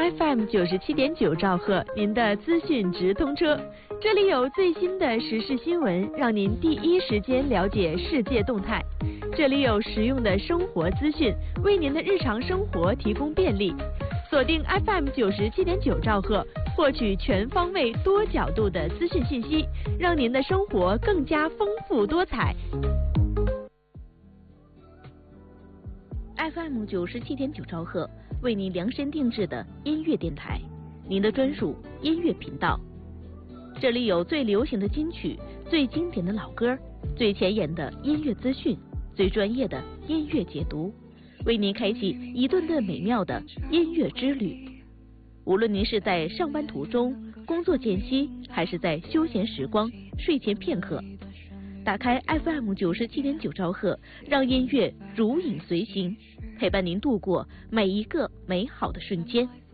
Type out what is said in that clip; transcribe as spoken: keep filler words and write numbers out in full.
F M 九十七点九兆赫，您的资讯直通车。这里有最新的时事新闻，让您第一时间了解世界动态。这里有实用的生活资讯，为您的日常生活提供便利。锁定 F M 九十七点九兆赫，获取全方位、多角度的资讯信息，让您的生活更加丰富多彩。 F M 九十七点九兆赫，为您量身定制的音乐电台，您的专属音乐频道。这里有最流行的金曲、最经典的老歌、最前沿的音乐资讯、最专业的音乐解读，为您开启一顿顿美妙的音乐之旅。无论您是在上班途中、工作间隙，还是在休闲时光、睡前片刻，打开 F M 九十七点九兆赫，让音乐如影随形，陪伴您度过每一个美好的瞬间。